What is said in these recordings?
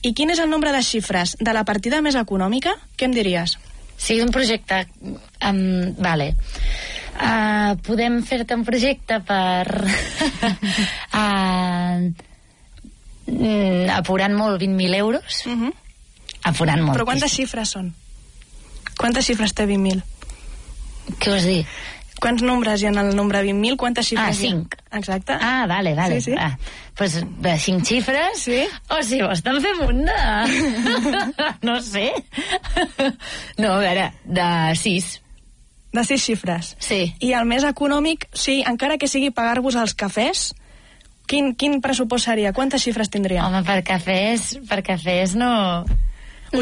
I quin és el nombre de xifres de la partida més econòmica? Què em diries? Sí, un projecte... vale. Podem fer-te un projecte per... apurant molt, 20.000 euros. Apurant molt. Però quantes xifres són? Quantes xifres té 20.000? Què vols dir? Quants nombres hi ha en el nombre 20.000? Quantes xifres hi ha? 5. Exacte. Vale. Sí. Pues 5 xifres? Sí. O si vols te'n fem un de... no sé. No, a veure, de 6. De 6 xifres. Sí. I el més econòmic, sí, encara que sigui pagar-vos els cafès, quin pressupost seria? Quantes xifres tindria? Home, per cafès no... Ho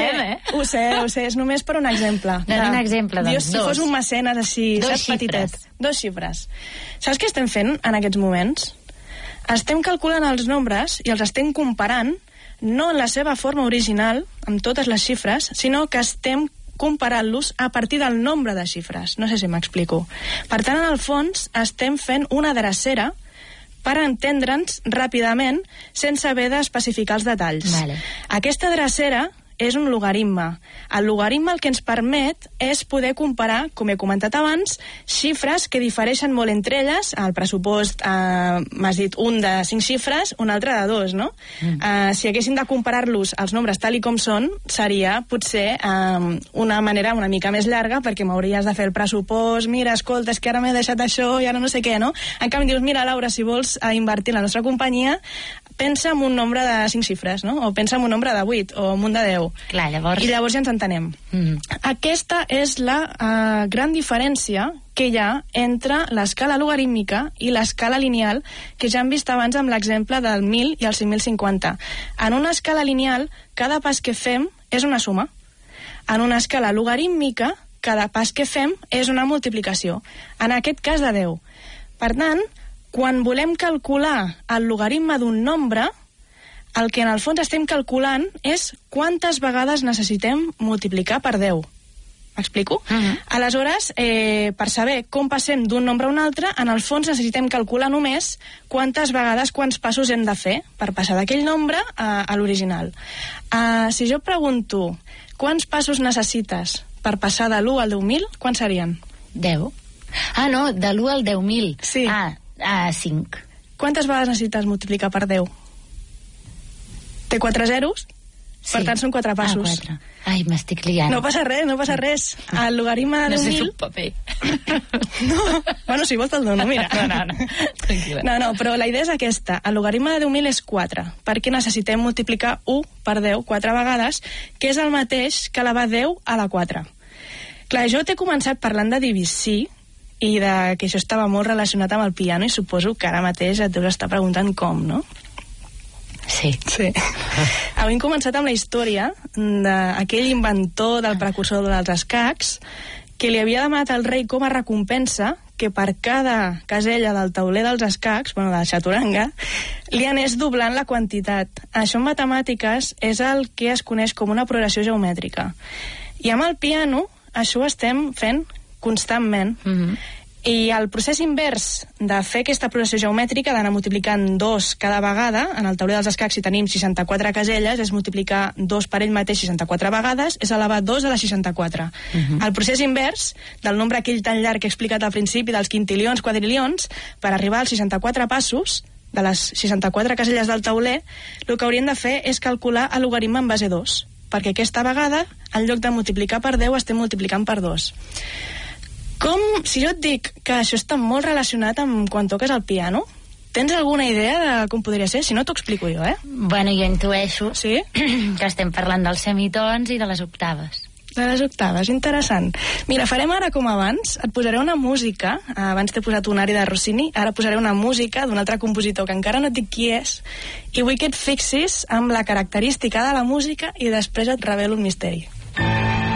sé, és només per un exemple. Un exemple, doncs, si fos un mecenes així, saps, petitet. 2 xifres. Saps què estem fent en aquests moments? Estem calculant els nombres i els estem comparant, no en la seva forma original, amb totes les xifres, sinó que estem comparant-los a partir del nombre de xifres. No sé si m'explico. Per tant, en el fons, estem fent una drecera per entendre'ns ràpidament sense haver d'especificar els detalls. Vale. Aquesta drecera és un logaritme. El logaritme el que ens permet és poder comparar, com he comentat abans, xifres que difereixen molt entre elles. El pressupost, m'has dit, un de 5 xifres, un altre de 2, no? Si haguéssim de comparar-los els nombres tal i com són, seria potser una manera una mica més llarga, perquè m'hauries de fer el pressupost, mira, escolta, és que ara m'he deixat això i ara no sé què, no? En canvi, dius, mira, Laura, si vols invertir en la nostra companyia, pensa en un nombre de 5 xifres, no? O pensa en un nombre de 8, o en un de 10. Clar, llavors... I llavors ja ens entenem. Aquesta és la gran diferència que hi ha entre l'escala logarítmica i l'escala lineal, que ja hem vist abans amb l'exemple del 1.000 i el 5.050. En una escala lineal, cada pas que fem és una suma. En una escala logarítmica, cada pas que fem és una multiplicació. En aquest cas de 10. Per tant, quan volem calcular el logaritme d'un nombre, el que en el fons estem calculant és quantes vegades necessitem multiplicar per 10. M'explico? Aleshores, per saber com passem d'un nombre a un altre, en el fons necessitem calcular només quantes vegades, quants passos hem de fer per passar d'aquell nombre a l'original. Si jo pregunto quants passos necessites per passar de l'1 al 10.000, quants serien? 10. No, de l'1 al 10.000. Sí. 5. Quantes vegades necessites multiplicar per 10? Té 4 zeros? Sí. Per tant, són 4 passos. 4. Ai, m'estic liant. No passa res. El logaritme de 10.000... Necessito un paper. No. Bueno, si vols te'l dono, mira. No. Tranquil·la. No, però la idea és aquesta. El logaritme de 10.000 és 4, perquè necessitem multiplicar 1 per 10 4 vegades, que és el mateix que elevar 10 a la 4. Clar, jo t'he començat parlant de divisió i de que això estava molt relacionat amb el piano, i suposo que ara mateix et deus estar preguntant com, no? Sí. Avui hem començat amb la història d'aquell inventor del precursor dels escacs que li havia demanat al rei com a recompensa que per cada casella del tauler dels escacs, de la xaturanga, li anés doblant la quantitat. Això en matemàtiques és el que es coneix com una progressió geomètrica. I amb el piano això ho estem fent constantment. I el procés invers de fer aquesta progressió geomètrica, d'anar multiplicant 2 cada vegada, en el tauler dels escacs si tenim 64 caselles, és multiplicar 2 per ell mateix 64 vegades, és elevar 2 a la 64. El procés invers del nombre aquell tan llarg que he explicat al principi, dels quintilions, quadrilions, per arribar als 64 passos de les 64 caselles del tauler, el que hauríem de fer és calcular el logaritme en base 2, perquè aquesta vegada, en lloc de multiplicar per 10, estem multiplicant per 2. Si jo et dic que això està molt relacionat amb quan toques el piano, tens alguna idea de com podria ser? Si no, t'ho explico jo, Bueno, jo intueixo que estem parlant dels semitons i de les octaves. De les octaves, interessant. Mira, farem ara com abans, et posaré una música, abans t'he posat un ari de Rossini, ara posaré una música d'un altre compositor que encara no et dic qui és, i vull que et fixis amb la característica de la música i després et revelo un misteri.